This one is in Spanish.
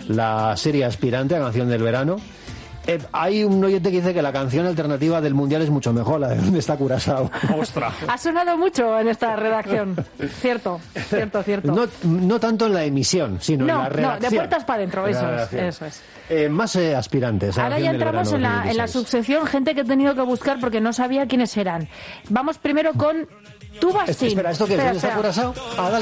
la serie aspirante a canción del verano. Hay un oyente que dice que la canción alternativa del Mundial es mucho mejor, la de donde está Curazao. ¡Ostras! Ha sonado mucho en esta redacción. Cierto. No tanto en la emisión, sino en la redacción. No, de puertas para adentro, eso es. Más aspirantes. Ahora ya entramos en la subsección, gente que he tenido que buscar porque no sabía quiénes eran. Vamos primero con Tubastín. Espera, ¿esto qué es? ¿Dónde está Curazao?